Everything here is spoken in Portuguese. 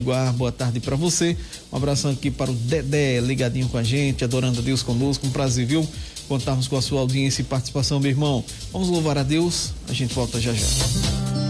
Boa tarde para você. Um abração aqui para o Dedé, ligadinho com a gente, adorando a Deus conosco. Um prazer, viu? Contarmos com a sua audiência e participação, meu irmão. Vamos louvar a Deus. A gente volta já já.